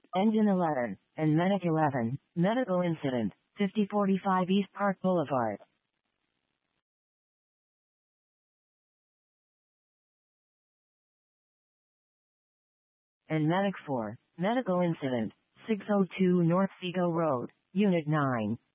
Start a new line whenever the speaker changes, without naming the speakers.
Engine 11, and Medic 11, medical incident, 5045 East Park Boulevard. And Medic 4, medical incident, 602 North Seago Road, Unit 9.